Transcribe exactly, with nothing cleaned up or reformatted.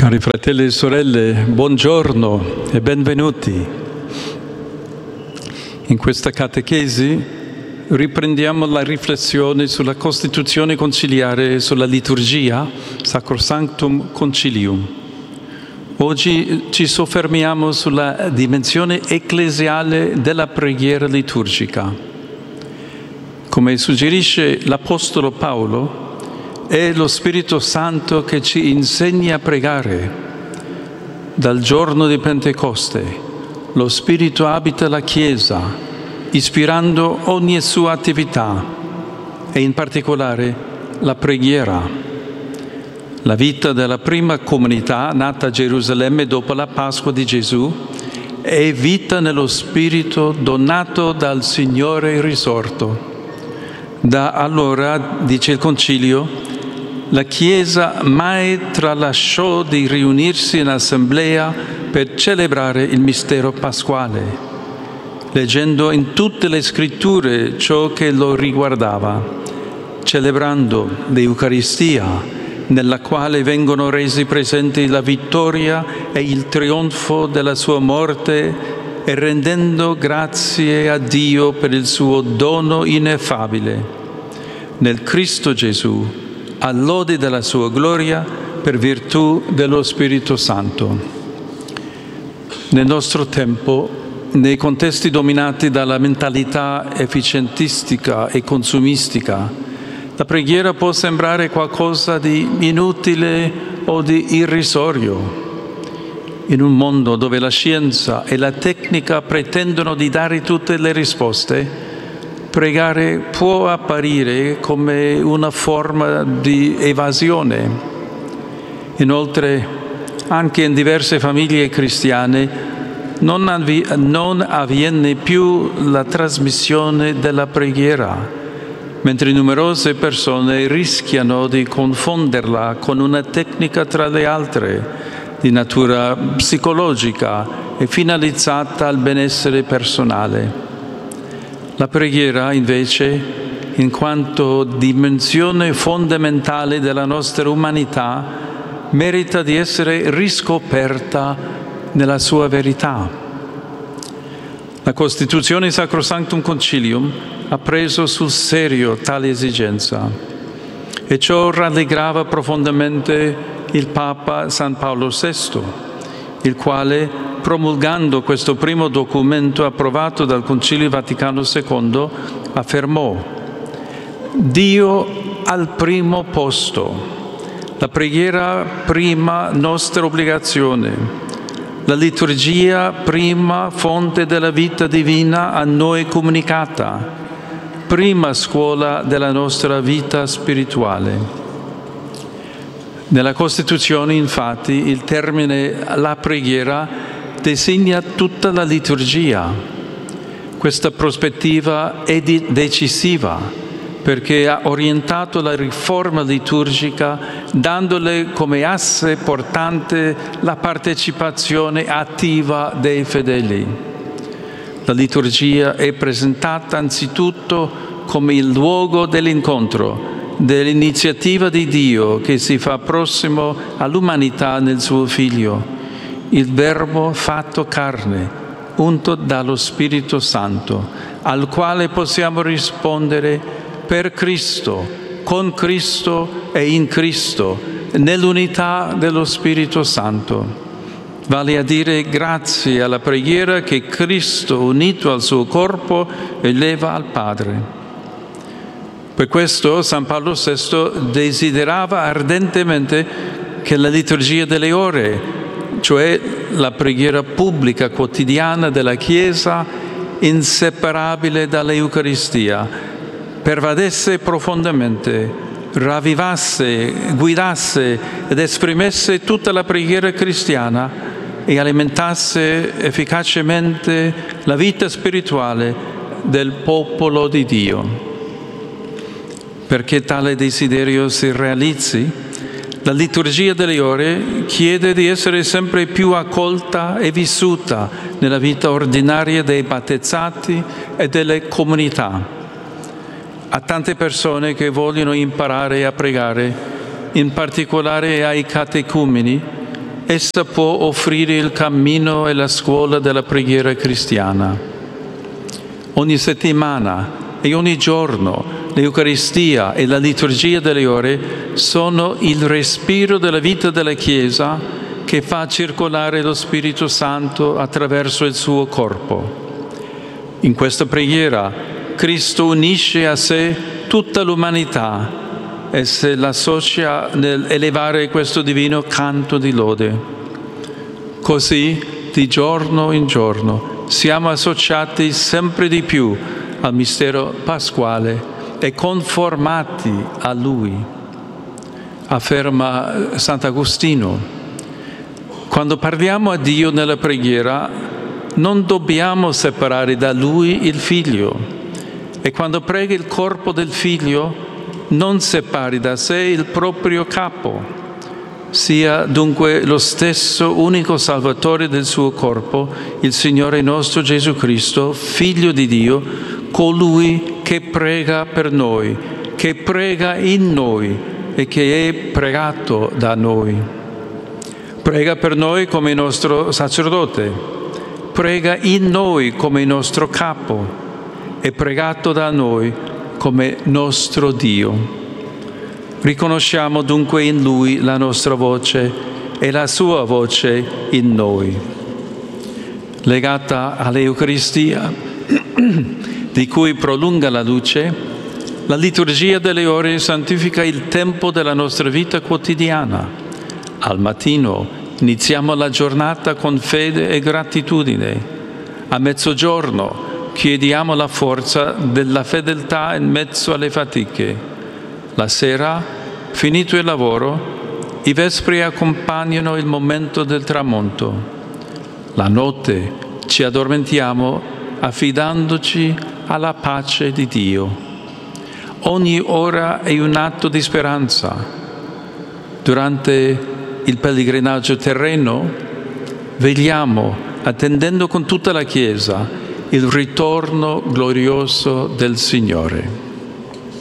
Cari fratelli e sorelle, buongiorno e benvenuti. In questa catechesi riprendiamo la riflessione sulla Costituzione conciliare e sulla liturgia, Sacrosanctum Concilium. Oggi ci soffermiamo sulla dimensione ecclesiale della preghiera liturgica. Come suggerisce l'Apostolo Paolo, è lo Spirito Santo che ci insegna a pregare. Dal giorno di Pentecoste lo Spirito abita la Chiesa, ispirando ogni sua attività e in particolare la preghiera. La vita della prima comunità nata a Gerusalemme dopo la Pasqua di Gesù è vita nello Spirito donato dal Signore risorto. Da allora, dice il Concilio, la Chiesa mai tralasciò di riunirsi in assemblea per celebrare il mistero pasquale, leggendo in tutte le scritture ciò che lo riguardava, celebrando l'Eucaristia, nella quale vengono resi presenti la vittoria e il trionfo della sua morte e rendendo grazie a Dio per il suo dono ineffabile. Nel Cristo Gesù, all'ode della sua gloria per virtù dello Spirito Santo. Nel nostro tempo, nei contesti dominati dalla mentalità efficientistica e consumistica, la preghiera può sembrare qualcosa di inutile o di irrisorio. In un mondo dove la scienza e la tecnica pretendono di dare tutte le risposte, pregare può apparire come una forma di evasione. Inoltre, anche in diverse famiglie cristiane non, avvi- non avviene più la trasmissione della preghiera, mentre numerose persone rischiano di confonderla con una tecnica tra le altre, di natura psicologica e finalizzata al benessere personale. La preghiera, invece, in quanto dimensione fondamentale della nostra umanità, merita di essere riscoperta nella sua verità. La Costituzione Sacrosanctum Concilium ha preso sul serio tale esigenza e ciò rallegrava profondamente il Papa San Paolo sesto, il quale, promulgando questo primo documento approvato dal Concilio Vaticano secondo, affermò: Dio al primo posto, la preghiera prima nostra obbligazione, la liturgia prima fonte della vita divina a noi comunicata, prima scuola della nostra vita spirituale. Nella Costituzione, infatti, il termine la preghiera designa tutta la liturgia. Questa prospettiva è decisiva perché ha orientato la riforma liturgica dandole come asse portante la partecipazione attiva dei fedeli. La liturgia è presentata anzitutto come il luogo dell'incontro, dell'iniziativa di Dio che si fa prossimo all'umanità nel suo Figlio, il Verbo fatto carne, unto dallo Spirito Santo, al quale possiamo rispondere per Cristo, con Cristo e in Cristo, nell'unità dello Spirito Santo. Vale a dire grazie alla preghiera che Cristo, unito al suo corpo, eleva al Padre. Per questo San Paolo sesto desiderava ardentemente che la liturgia delle ore, cioè la preghiera pubblica quotidiana della Chiesa, inseparabile dall'Eucaristia, pervadesse profondamente, ravvivasse, guidasse ed esprimesse tutta la preghiera cristiana e alimentasse efficacemente la vita spirituale del popolo di Dio. Perché tale desiderio si realizzi, la liturgia delle ore chiede di essere sempre più accolta e vissuta nella vita ordinaria dei battezzati e delle comunità. A tante persone che vogliono imparare a pregare, in particolare ai catecumeni, essa può offrire il cammino e la scuola della preghiera cristiana. Ogni settimana e ogni giorno l'Eucaristia e la liturgia delle ore sono il respiro della vita della Chiesa che fa circolare lo Spirito Santo attraverso il suo corpo. In questa preghiera Cristo unisce a sé tutta l'umanità e se l'associa nell'elevare questo divino canto di lode. Così, di giorno in giorno, siamo associati sempre di più al mistero pasquale e conformati a Lui. Afferma Sant'Agostino: quando parliamo a Dio nella preghiera non dobbiamo separare da Lui il Figlio, e quando prega il corpo del Figlio non separi da sé il proprio capo. Sia dunque lo stesso unico Salvatore del suo corpo, il Signore nostro Gesù Cristo, Figlio di Dio, colui che prega per noi, che prega in noi e che è pregato da noi. Prega per noi come nostro sacerdote, prega in noi come nostro capo, è pregato da noi come nostro Dio. Riconosciamo dunque in Lui la nostra voce e la Sua voce in noi. Legata all'Eucaristia, di cui prolunga la luce, la liturgia delle ore santifica il tempo della nostra vita quotidiana. Al mattino iniziamo la giornata con fede e gratitudine. A mezzogiorno chiediamo la forza della fedeltà in mezzo alle fatiche. La sera, finito il lavoro, i vespri accompagnano il momento del tramonto. La notte ci addormentiamo affidandoci alla pace di Dio. Ogni ora è un atto di speranza. Durante il pellegrinaggio terreno vegliamo, attendendo con tutta la Chiesa, il ritorno glorioso del Signore.